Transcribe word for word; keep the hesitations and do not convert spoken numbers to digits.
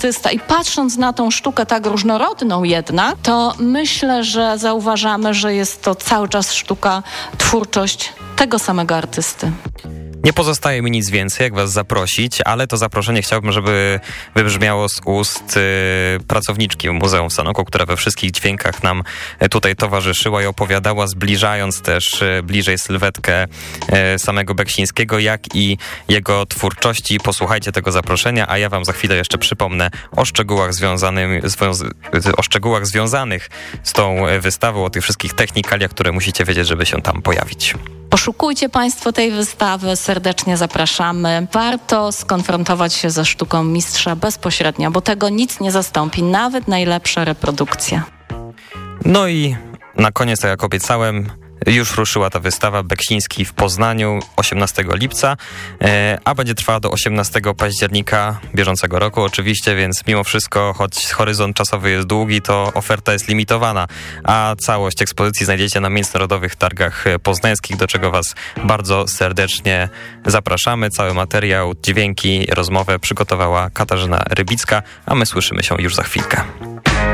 artysta i patrząc na tą sztukę tak różnorodną jednak, to myślę, że zauważamy, że jest to cały czas sztuka, twórczość tego samego artysty. Nie pozostaje mi nic więcej, jak was zaprosić, ale to zaproszenie chciałbym, żeby wybrzmiało z ust y, pracowniczki Muzeum w Sanoku, która we wszystkich dźwiękach nam tutaj towarzyszyła i opowiadała, zbliżając też y, bliżej sylwetkę y, samego Beksińskiego, jak i jego twórczości. Posłuchajcie tego zaproszenia, a ja wam za chwilę jeszcze przypomnę o szczegółach związanym, związ, o szczegółach związanych z tą wystawą, o tych wszystkich technikaliach, które musicie wiedzieć, żeby się tam pojawić. Poszukujcie Państwo tej wystawy, serdecznie zapraszamy. Warto skonfrontować się ze sztuką mistrza bezpośrednio, bo tego nic nie zastąpi, nawet najlepsza reprodukcja. No i na koniec, tak jak obiecałem, już ruszyła ta wystawa Beksiński w Poznaniu osiemnastego lipca, a będzie trwała do osiemnastego października bieżącego roku oczywiście, więc mimo wszystko, choć horyzont czasowy jest długi, to oferta jest limitowana, a całość ekspozycji znajdziecie na Międzynarodowych Targach Poznańskich, do czego was bardzo serdecznie zapraszamy. Cały materiał, dźwięki, rozmowę przygotowała Katarzyna Rybicka, a my słyszymy się już za chwilkę.